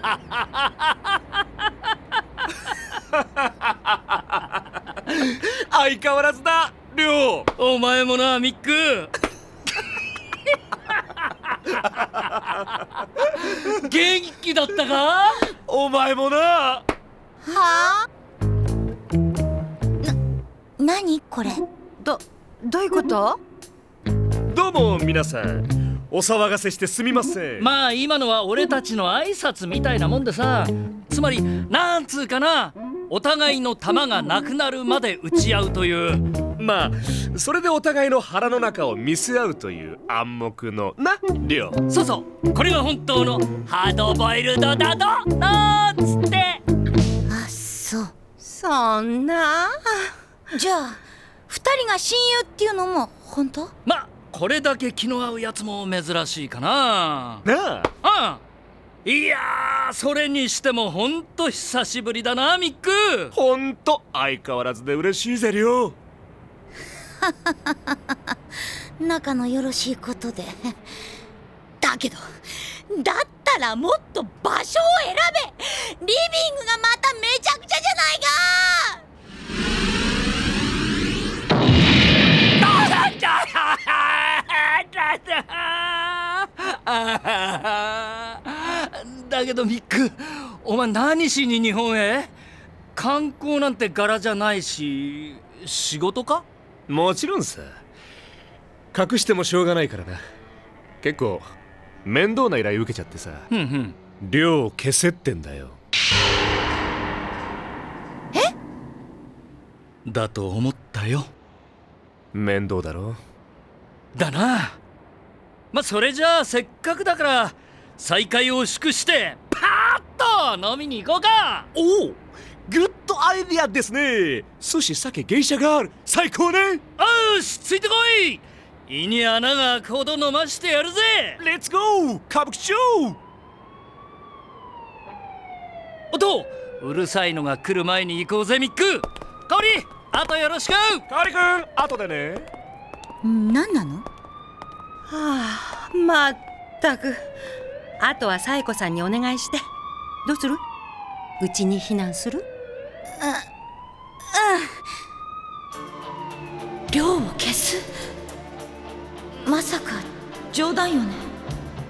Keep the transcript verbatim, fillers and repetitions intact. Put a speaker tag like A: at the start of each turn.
A: 相変わらずだ、りょう。
B: お前もな、ミック。元気だったか？
A: お前もな。
C: はあ？な、なにこれ？
D: ど、どういうこと？
A: どうも皆さん、お騒がせしてすみません。
B: まあ今のは俺たちの挨拶みたいなもんでさ、つまりなんつうかな、お互いの弾がなくなるまで撃ち合うという。
A: まあそれでお互いの腹の中を見せ合うという暗黙のな、りょう。
B: そうそう、これが本当のハードボイルドだどなんつって。
C: あ、そう。
D: そんな。
C: じゃあ二人が親友っていうのも本当？
B: まあこれだけ気の合うやつも珍しいかな。
A: な
B: ああ、いやー、それにしてもほんと久しぶりだな、ミック。
A: ほんと相変わらずで嬉しいぜ、りょう。
C: 仲のよろしいことで。だけどだったらもっと場所を選べ。リビングがまためちゃくちゃじゃないか。
B: だけどミック、お前何しに日本へ？観光なんて柄じゃないし、仕事か？
A: もちろんさ。隠してもしょうがないからな。結構面倒な依頼受けちゃってさ。
B: ふんふん。
A: 量を消せってんだよ。
B: え？だと思ったよ。
A: 面倒だろ。
B: だな。まあそれじゃあせっかくだから再会を祝してパーッと飲みに行こうか。
A: おお、グッドアイディアですね。寿司、酒、芸者がある。最高ね。
B: よし、ついてこい。胃に穴が開くほど飲ましてやるぜ。
A: レッツゴー歌舞伎町。
B: おっと、うるさいのが来る前に行こうぜ、ミック。香織、あとよろしく。
A: カリ君、後でね。
C: 何なの？
D: はあ、まったく。あとはサイコさんにお願いして。どうする？うちに避難する？
C: うん。量を消す？まさか冗談よね？